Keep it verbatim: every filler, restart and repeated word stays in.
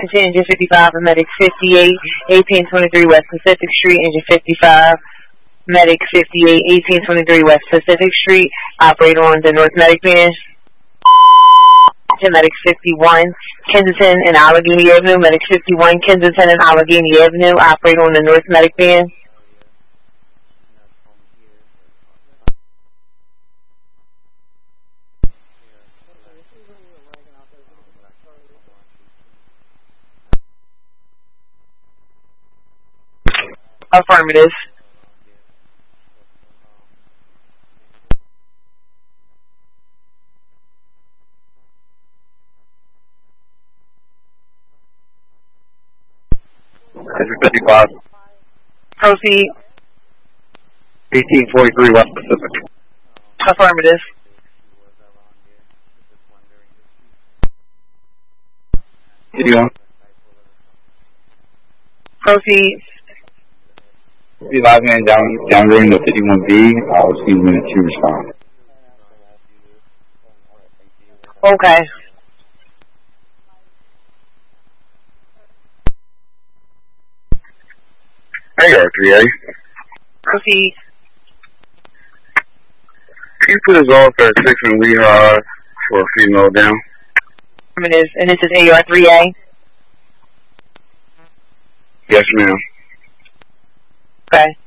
Engine fifty-five, Medic fifty-eight, eighteen twenty-three West Pacific Street, Engine fifty-five, Medic fifty-eight, eighteen twenty-three West Pacific Street, operate on the North Medic band. Medic fifty-one, Kensington and Allegheny Avenue, Medic fifty-one, Kensington and Allegheny Avenue, operate on the North Medic band. Affirmative. fifty-five. Proceed. eighteen forty-three West Pacific. Affirmative. fifty-one. Proceed. fifty-five man down, down going to fifty-one B. I'll see you minute two respond. Okay. Hey, R three A. Proceed. Can you put us off at six and we are for a female down? Affirmative. And this is A R three A? Yes, ma'am. Okay.